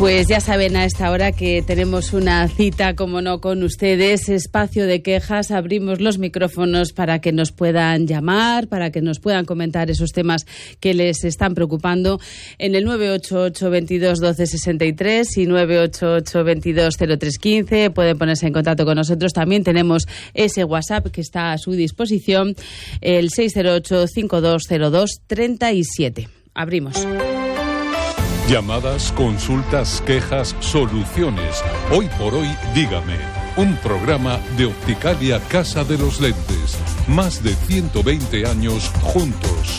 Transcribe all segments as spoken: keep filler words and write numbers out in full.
Pues ya saben a esta hora que tenemos una cita, como no, con ustedes, espacio de quejas. Abrimos los micrófonos para que nos puedan llamar, para que nos puedan comentar esos temas que les están preocupando en el nueve ocho ocho, veintidós, doce, sesenta y tres y nueve ocho ocho, veintidós, cero tres, quince. Pueden ponerse en contacto con nosotros. También tenemos ese WhatsApp que está a su disposición, el seis cero ocho, cincuenta y dos cero dos, treinta y siete. Abrimos. Llamadas, consultas, quejas, soluciones. Hoy por hoy, dígame. Un programa de Opticalia Casa de los Lentes. Más de ciento veinte años juntos.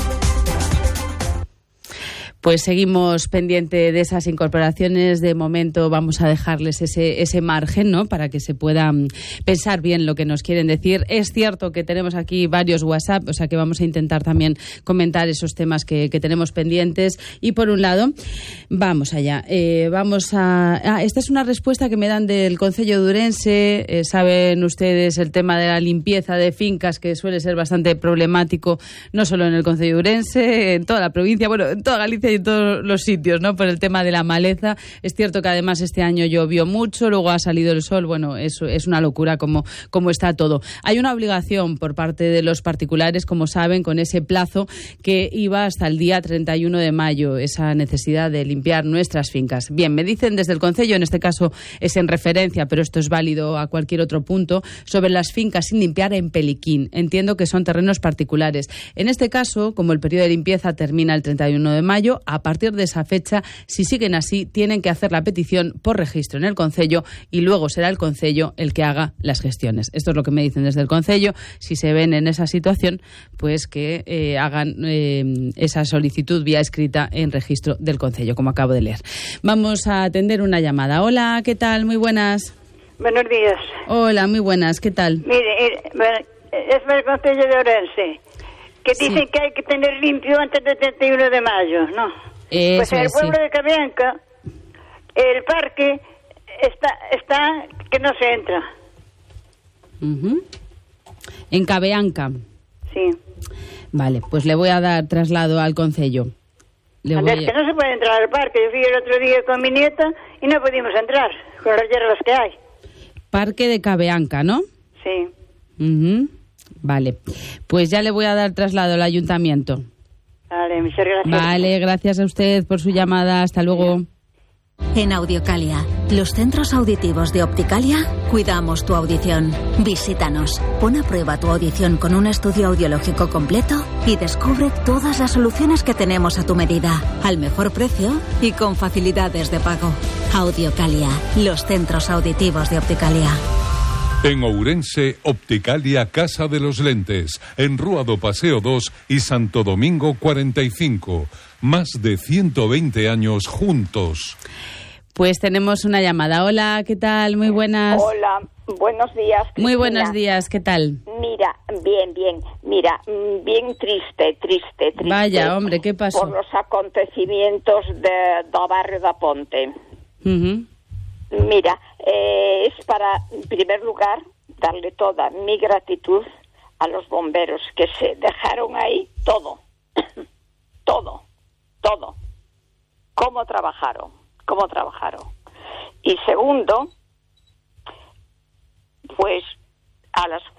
Pues seguimos pendiente de esas incorporaciones. De momento vamos a dejarles ese, ese margen, ¿no?, para que se puedan pensar bien lo que nos quieren decir. Es cierto que tenemos aquí varios WhatsApp, o sea que vamos a intentar también comentar esos temas que, que tenemos pendientes. Y por un lado, vamos allá. Eh, vamos a... Ah, esta es una respuesta que me dan del Concello de Ourense. Eh, saben ustedes el tema de la limpieza de fincas, que suele ser bastante problemático, no solo en el Concello de Ourense, en toda la provincia, bueno, en toda Galicia y en todos los sitios, ¿no?, por el tema de la maleza. Es cierto que además este año llovió mucho, luego ha salido el sol. Bueno, es, es una locura como, como está todo. Hay una obligación por parte de los particulares, como saben, con ese plazo que iba hasta el día treinta y uno de mayo, esa necesidad de limpiar nuestras fincas. Bien, me dicen desde el Concello, en este caso es en referencia, pero esto es válido a cualquier otro punto, sobre las fincas sin limpiar en Peliquín. Entiendo que son terrenos particulares. En este caso, como el periodo de limpieza termina el treinta y uno de mayo, a partir de esa fecha, si siguen así, tienen que hacer la petición por registro en el Concello y luego será el Concello el que haga las gestiones. Esto es lo que me dicen desde el Concello. Si se ven en esa situación, pues que eh, hagan eh, esa solicitud vía escrita en registro del Concello, como acabo de leer. Vamos a atender una llamada. Hola, ¿qué tal? Muy buenas. Buenos días. Hola, muy buenas. ¿Qué tal? Mire, es para el Concello de Ourense, que dicen sí, que hay que tener limpio antes del treinta y uno de mayo, ¿no? Eso pues en el es, pueblo sí. de Cabeanca, el parque está, está que no se entra. Uh-huh. En Cabeanca. Sí. Vale, pues le voy a dar traslado al Concello. Le voy a... Es que no se puede entrar al parque. Yo fui el otro día con mi nieta y no pudimos entrar con las hierbas que hay. Parque de Cabeanca, ¿no? Sí. Uh-huh. Vale, pues ya le voy a dar traslado al ayuntamiento. Vale, muchas gracias. Vale, gracias a usted por su llamada. Hasta luego. En Audiocalia, los centros auditivos de Opticalia, cuidamos tu audición. Visítanos, pon a prueba tu audición con un estudio audiológico completo y descubre todas las soluciones que tenemos a tu medida, al mejor precio y con facilidades de pago. Audiocalia, los centros auditivos de Opticalia. En Ourense, Opticalia Casa de los Lentes, en Rúa do Paseo dos y Santo Domingo cuarenta y cinco. Más de ciento veinte años juntos. Pues tenemos una llamada. Hola, ¿qué tal? Muy buenas. Hola, buenos días, Cristina. Muy buenos días, ¿qué tal? Mira, bien, bien. Mira, bien triste, triste, triste. Vaya, hombre, ¿qué pasó? Por los acontecimientos de, do barrio da Ponte. Uh-huh. Mira, eh, es para, en primer lugar, darle toda mi gratitud a los bomberos que se dejaron ahí todo, todo, todo. ¿Cómo trabajaron? ¿Cómo trabajaron? Y segundo, pues a las